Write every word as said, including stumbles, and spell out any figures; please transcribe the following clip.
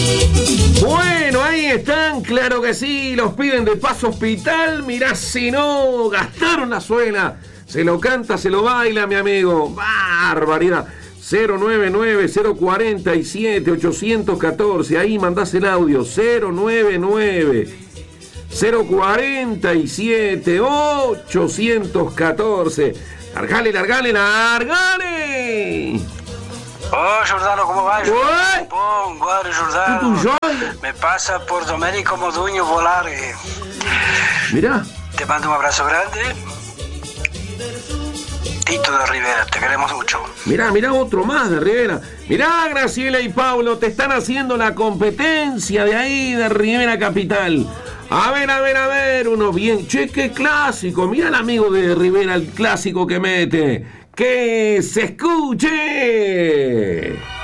Bueno, ahí están, claro que sí, los piden de Paso Hospital. Mirá si no, gastaron la suela. Se lo canta, se lo baila, mi amigo. Barbaridad. cero nueve nueve, cero cuatro siete, ocho uno cuatro. Ahí mandás el audio. cero nueve nueve, cero cuatro siete, ocho uno cuatro. Largale, largale, largale. Oh, Giordano, ¿cómo va? Ué. Bom, guarda, Giordano. Tu joia. Me pasa por Domenico Modugno Volare. Mirá. Te mando un abrazo grande. Tito de Rivera, te queremos mucho. Mirá, mirá otro más de Rivera. Mirá, Graciela y Paulo, te están haciendo la competencia de ahí, de Rivera Capital. A ver, a ver, a ver, uno bien. Che, qué clásico. Mirá el amigo de Rivera, el clásico que mete. ¡Que se escuche!